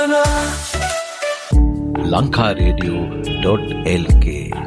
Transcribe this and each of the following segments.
lankaradiyo.lk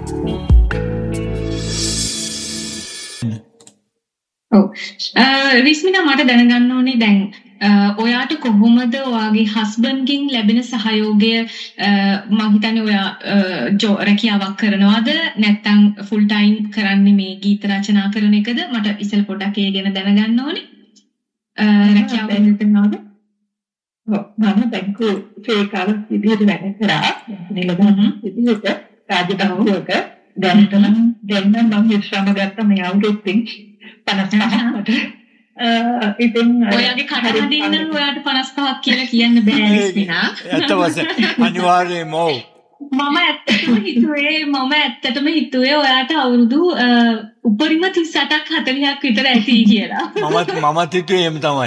රිස්මිනා මට දැනගන්න ඕනේ දැන් ඔයාට කොහොමද ඔයාගේ හස්බන්ඩ්ගෙන් ලැබෙන සහයෝගය මම හිතන්නේ ඔයා රැකියාවක් කරනවද නැත්නම් ෆුල් ටයිම් කරන්නේ මේ ගීත රචනා කරන එකද මට ඉස්සෙල් පොඩ්ඩක් ඒ ගැන දැනගන්න ඕනේ රැකියාව කරනවද මම බැංකු සේවකාවක් විදිහට වැඩ කරා නිලධාරියෙක් විදිහට රාජධානියක දැන් මම විශ්‍රාම ගත්තා මේ අවුරුද්දෙන් 55කට ඉතින් ඔයාගේ කටහඬින් නම් ඔයාට 55ක් කියලා කියන්න බෑ රිස්මිනා. ඇත්ත වශයෙන් අනිවාර්යයෙන්ම ඔව්. මම ඇත්තටම හිතුවේ ඔයාට අවුරුදු උපරිම 38ක් 40ක් විතර ඇති කියලා. මමත් හිතුවේ එහෙම තමයි.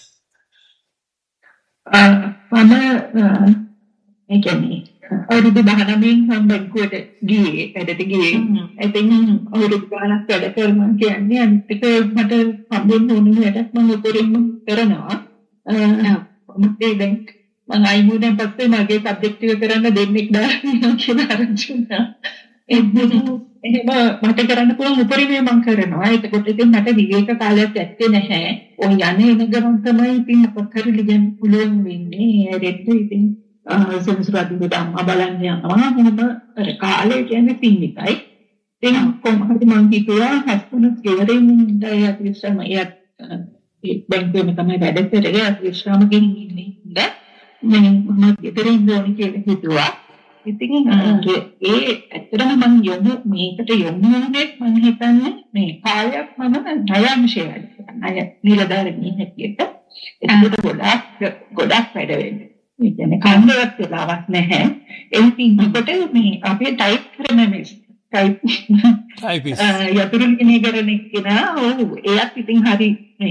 මම ඒ කියන්නේ අවුරුදු 19න් මම බැංකුවට ගියේ වැඩට ගියේ. ඉතින් අවුරුදු 15ක් වැඩ කරනවා කියන්නේ අනිත් එක මට හම්බෙන්න ඕන වැඩක් මම උපරිම කරනවා. මොකද දැන් මම අයිමුණෙන් පස්සේ මගේ සබ්ජෙක්ට් එක කරන්න දෙන්නෙක් දානවා කියලා අරචුණා. එහෙම මට කරන්න පුළුවන් උපරිමය මම කරනවා. ඒකකොට ඉතින් මට විවේක කාලයක් ඇත්තේ නැහැ. ඔය යන්නේ එන ගමන් තමයි ඉතින් අපතර ලියන්න පුළුවන් වෙන්නේ. රෙද්ද ඉතින් සෙන්සුරාදිකට අම්මා බලන්න යනවා. මොනම අර කාලේ කියන්නේ පින්නිකයි. ඉතින් කොහොමද මම හිතුවා හස්බන්ඩ් ගෙවරින් ඉඳලා විශ්‍රාම ඒ බැංකුවේම තමයි වැඩ කරේ. විශ්‍රාම ගෙන් ඉන්නේ. මම ගෙදරින් ඉන්න කියලා හිතුවා. ඉතින් ඒ ඇත්තටම මම මේකට යොමු වුණේ මම හිතන්නේ මේ කාලයක් මම ණයංශය වැඩ කරා. ණය නිලධාරියෙක් හැටියට. ඒකට ගොඩක් වැඩ වෙන්නේ. ඒ කියන්නේ කන්දවත් වෙලාවක් නැහැ. ඒකින්කොට මේ අපේ ටයිප් කරන මේ ටයිපිස් යතුරු ලියන කෙනා එයාත් ඉතින් හරි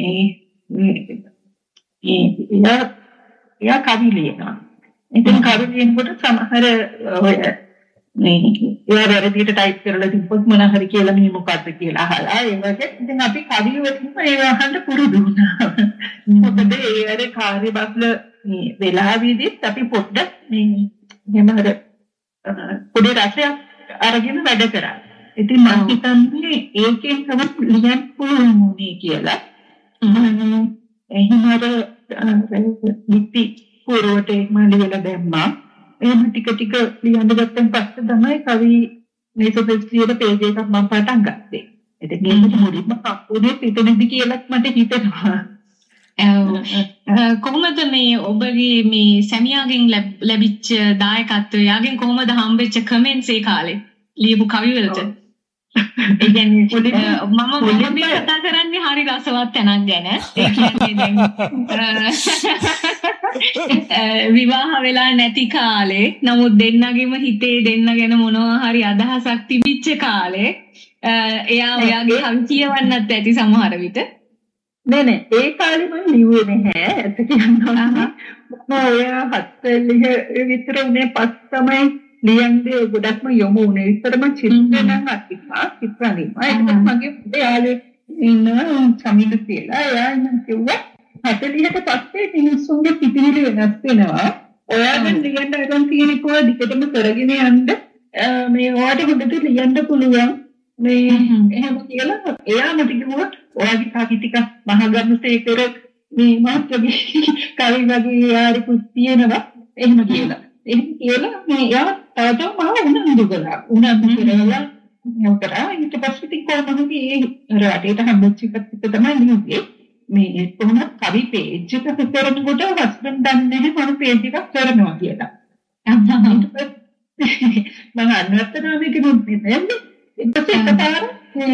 එයා කවි ලියනවා. ඉතින් කවි ලියනකොට සමහර ඔය මේ එයා වැරදියට ටයිප් කරලා තිබ්බොත් මොන හරි කියලා මේ මොකද්ද කියලා අහලා ඒ වගේ ඉතින් අපි කවි වලින්ම ඒ අහන්න පුරුදු වුණා. මොකද ඒ අර කාර්යබහුල මේ වෙලාවෙදිත් අපි පොඩ්ඩක් මේ එහෙම අර පොඩි රසයක් අරගෙන වැඩ කරා. ඉතින් මම හිතන්නේ ඒකෙන් තමයි ලියන්න පුළුවන් වුණේ කියලා. එහෙම අර නිති පුරවට මම ලියලා දැම්මා. එහෙම ටික ටික ලියන්න ගත්තන් පස්සේ තමයි කවි මේ සොෆිස්ටිකේටඩ් පේජ් එකක් මම පටන් ගත්තේ. ඉතින් මේක මුලින්ම කප්පුනේ පිටුනේදි කියලා මට හිතෙනවා. කොහොමද මේ ඔබගේ මේ සැමියාගෙන් ලැබිච්ච දායකත්වය යාගෙන් කොහොමද හම්බෙච්ච කමෙන්ට්ස් ඒ කාලේ ලියපු කවි වලට? ඒ කියන්නේ මම මේ කතා කරන්නේ හරි රසවත් තැනක් ගැන. ඒ කියන්නේ දැන් විවාහ වෙලා නැති කාලේ නමුත් දෙන්නගෙම හිතේ දෙන්න ගැන මොනවා හරි අදහසක් තිබිච්ච කාලේ එයා ඔයාගේ කවි කියවන්නත් ඇති සමහර විට. නෑ ඒ කාලේ මම ලිව්වේ නැහැ. ඇත්ත කියනවා මම ඔය 7 විතර උනේ පස් තමයි ලියන්නේ ගොඩක්ම යොමු වුණේ. ඉතරම චිත්ත නම් අතිපා චිත්‍රණීමයි. ඒකත් මගේ යාළුවෙක් ඉන්න සමීර කියලා. එයා නම් කිව්වා 40ට පස්සේ මිනිස්සුන්ගේ පිටිවිලි වෙනස් වෙනවා. ඔයාගෙන් ලියන්න අරන් තියෙන කෝ දිගටම කරගෙන යන්න මේ ඔයාට හොඳට ලියන්න පුළුවන්. මේ එහෙම කියලා එයා මට කිව්වා ඔයාගේ කවි ටික මහගම්සේකර මේ මාත්‍රගේ කවි වගේ යාරිකුත් තියෙනවා එහෙම කියලා. එහෙම කියලා මේ එයා තවම උනන්දු කරලා නෝතරා ඊට පස්සේ ඉතින් කොහොමද මේ රටේට හම්බෙච්ච එකත් තමයි ලියුවේ. මේ කොහොමද කවි පේජ් එක කරනකොට හස්බන්ඩ් දන්නේ නැහැ මම පේජ් එකක් කරනවා කියලා. මම අන්නත්තර මේක නෙමෙයි. ඉතින් එකපාර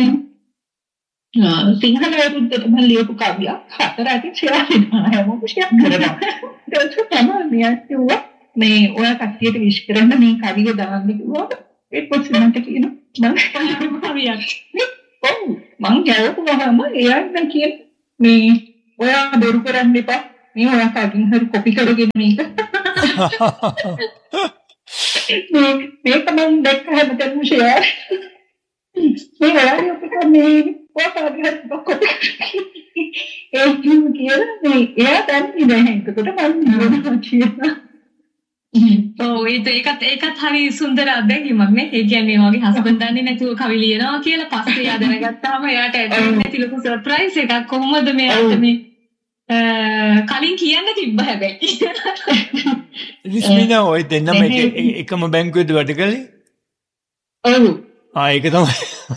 සිංහල වරුද්දට මම ලියපු කවියක් 4 කියලා හැමෝම ෂෙයා කරනවා. ඒක තමයි මියස්සුවා මේ ඔය කට්ටියට විශ් කරන්න මේ කවිය දාන්න කිව්වා. ඒ පොසිනන්ට කියනවා මම කවියක්. ඔව් මං ගැවුවාම එයා නම් කියන මේ ඔයා බොරු කරන්න එපා. මේ ඔයා කවින් හරි කොපි කරගෙන මේක. මේක මම දැක්ක හැමතැනම ෂෙයා. මේ ඔයාගේ අපිට මේ ඔයාගේ කොපි ඒ කියලා මේ එයා දන්නේ නැහැ. ඒකට මම කියනවා. ඔව් ඒකත් හරි සුන්දර අත්දැකීමක් නේ. ඒ කියන්නේ වගේ හස්බන්ඩ් දන්නේ නැතුව කවි ලියනවා කියලා පස්සේ එයා දැනගත්තාම එයාට ඇතුළේ නැති ලොකු සර්ප්‍රයිස් එකක්. කොහොමද මෙයාට මේ කලින් කියන්න තිබ්බ හැබැයි. රිස්මිනා ඔය දෙන්නම එකම බැංකුවේද වැඩ කළේ? ඔව්. ඒක තමයි.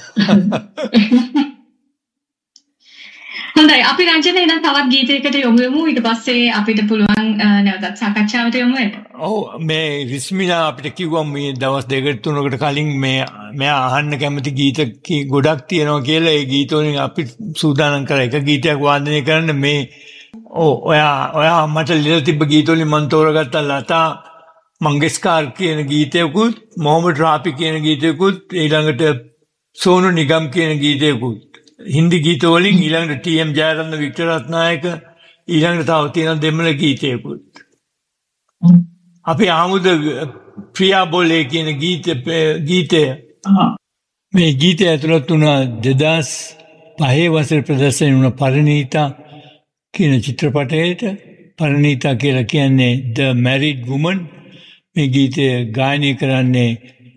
හොඳයි අපි රංජන එහෙනම් තවත් ගීතයකට යමු. ඊට පස්සේ අපිට පුළුවන් නැවතත් සාකච්ඡාවට යමු වෙන්න. ඔව් මේ රිස්මිනා අපිට කිව්වා මේ දවස් දෙකකට තුනකට කලින් මෙයා අහන්න කැමති ගීත ගොඩක් තියෙනවා කියලා. ඒ ගීත වලින් අපි සූදානම් කරා එක ගීතයක් වාදනය කරන්න. මේ ඔයා මට ලියලා තිබ්බ ගීත වලින් මම තෝරගත්තා ලතා මංගেশකර් කියන ගීතයකුත්, මොහමඩ් රාෆි කියන ගීතයකුත්, ඊළඟට සෝනු නිගම් කියන ගීතයකුත්. හින්දි ගීත වලින් ඊළඟට ටී.එම්. ජයරත්න, වික්ටර් රත්නායක, ඊළඟට තව තියෙන දෙමළ ගීතයකුත්. අපි ආමුද ප්‍රියා බෝලේ කියන ගීතය. මේ ගීතය ඇතුළත් වුණා 2005 වසරේ ප්‍රදර්ශනය වුණ පරිණීතා කියන චිත්‍රපටයට. පරිණීතා කියලා කියන්නේ The Married Woman. මේ ගීතය ගායනය කරන්නේ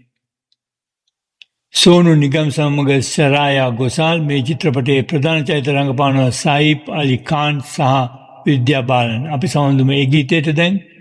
සෝනු නිගම් සමග සරායා ගෝසාල්. මේ චිත්‍රපටයේ ප්‍රධාන චරිත රංගපාන සයිප් අලි ખાન සහ විද්‍යා බාලන්. අපි සමන්දුම ඒ ගීතයට දැන්